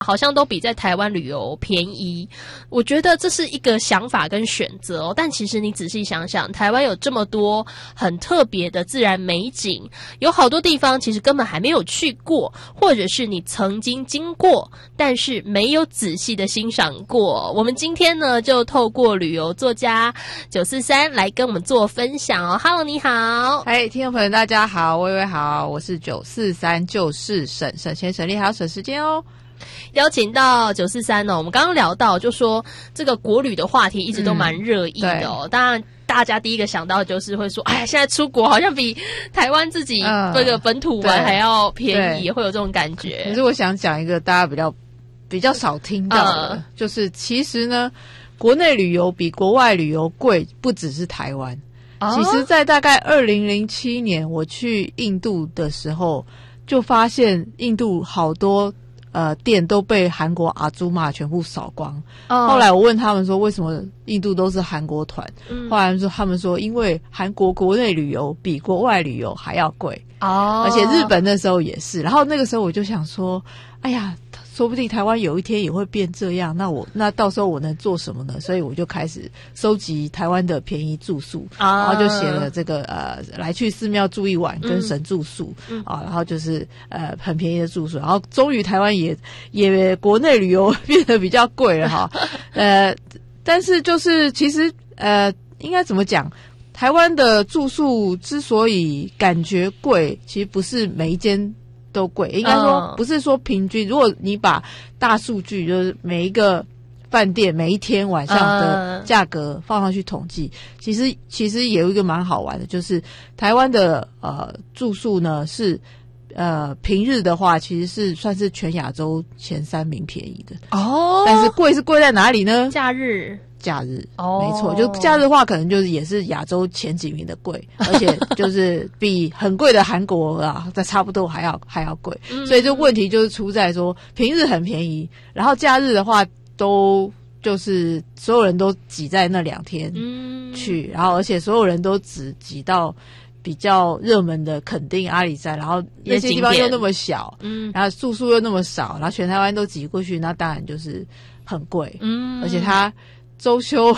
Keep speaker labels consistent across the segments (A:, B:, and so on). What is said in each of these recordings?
A: 好像都比在台湾旅游便宜。我觉得这是一个想法跟选择哦，但其实你仔细想想，台湾有这么多很特别的自然美景，有好多地方其实根本还没有去过，或者是你曾经经过，但是没有仔细的欣赏过。我们今天呢，就透过旅游作家943来跟我们做分享哦。Hello， 你好。
B: 嗨，听众朋友大家好，薇薇好，我是943，就是省钱省力还要省时间哦。
A: 邀请到943呢，我们刚刚聊到就说这个国旅的话题一直都蛮热议的哦。当然大家第一个想到就是会说，哎呀，现在出国好像比台湾自己这个本土玩还要便宜，会有这种感觉。
B: 可是我想讲一个大家比较少听到的，就是其实呢，国内旅游比国外旅游贵，不只是台湾。其实在大概2007年我去印度的时候，就发现印度好多店都被韩国阿祖玛全部扫光。后来我问他们说为什么印度都是韩国团，后来他们说因为韩国国内旅游比国外旅游还要贵，而且日本那时候也是。然后那个时候我就想说，哎呀，说不定台湾有一天也会变这样，那到时候我能做什么呢？所以我就开始收集台湾的便宜住宿，然后就写了这个来去寺庙住一晚跟神住宿然后就是很便宜的住宿，然后终于台湾也国内旅游变得比较贵了哈。但是就是其实应该怎么讲？台湾的住宿之所以感觉贵，其实不是每一间都贵，应该说不是说平均。如果你把大数据，就是每一个饭店每一天晚上的价格放上去统计，其实也有一个蛮好玩的，就是台湾的住宿呢是平日的话其实是算是全亚洲前3名便宜的哦。但是贵是贵在哪里呢？假日没错，就假日的话可能就是也是亚洲前几名的贵，而且就是比很贵的韩国在差不多还要贵。所以这问题就是出在说平日很便宜，然后假日的话都就是所有人都挤在那2天去，然后而且所有人都只挤到比较热门的垦丁、阿里山，然后那些地方又那么小，然后住宿又那么少，然后全台湾都挤过去，那当然就是很贵。而且它周休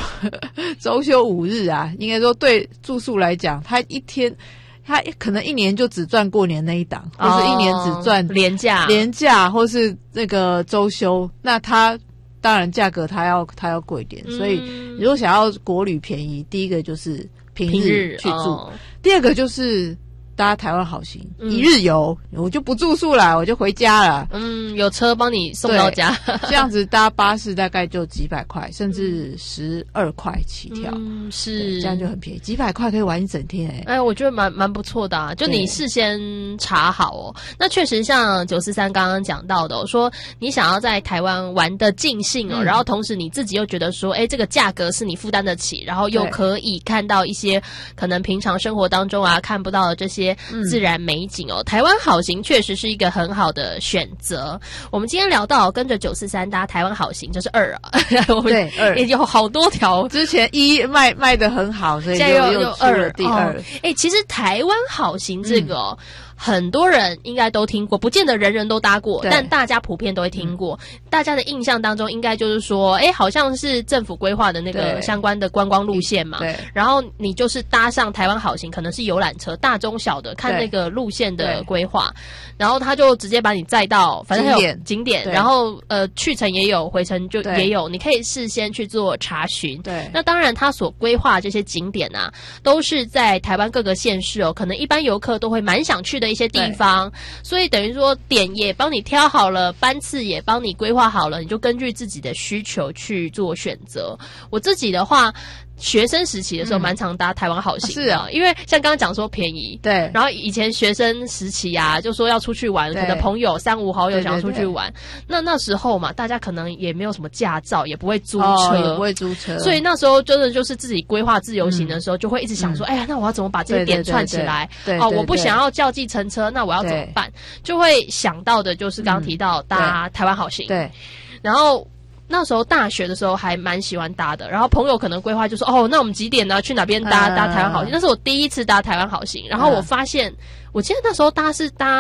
B: 5日啊，应该说对住宿来讲，他可能1年就只赚过年那一档，或是1年只赚
A: 连
B: 假，或是那个周休，那他当然价格他要贵一点。所以如果想要国旅便宜，第一个就是平日去住，第二个就是搭台湾好行一日游，我就不住宿了，我就回家了。
A: 有车帮你送到家。
B: 这样子搭巴士大概就几百块，甚至12块起跳。是这样就很便宜，几百块可以玩一整天。
A: 我觉得蛮不错的啊，就你事先查好哦。那确实像943刚刚讲到的说你想要在台湾玩的尽兴哦，然后同时你自己又觉得说这个价格是你负担得起，然后又可以看到一些可能平常生活当中看不到的这些自然美景哦。台湾好行确实是一个很好的选择。我们今天聊到跟着943搭台湾好行，就是2我们2有好多条，
B: 之前1卖得很好，所以又出了第2。
A: 其实台湾好行这个很多人应该都听过，不见得人人都搭过，但大家普遍都会听过。大家的印象当中应该就是说好像是政府规划的那个相关的观光路线嘛，然后你就是搭上台湾好行，可能是游览车大中小的，看那个路线的规划，然后他就直接把你载到反正还有景点，然后去程也有，回程就也有，你可以事先去做查询。那当然他所规划这些景点都是在台湾各个县市可能一般游客都会蛮想去的一些地方，所以等于说点也帮你挑好了，班次也帮你规划好了，你就根据自己的需求去做选择。我自己的话，学生时期的时候蛮常搭台湾好行的，因为像刚刚讲说便宜，然后以前学生时期就说要出去玩，可能朋友3、5好友想要出去玩，那时候嘛，大家可能也没有什么驾照，也不会租车，所以那时候真的就是自己规划自由行的时候，就会一直想说，哎呀，那我要怎么把这些点串起来？我不想要叫计程车，那我要怎么办？就会想到的就是刚刚提到搭台湾好行，然后那时候大学的时候还蛮喜欢搭的，然后朋友可能规划就说那我们几点呢去哪边搭台湾好行，那是我第一次搭台湾好行，然后我发现我记得那时候搭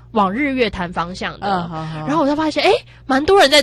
A: 往日月潭方向的，然后我就发现蛮多人在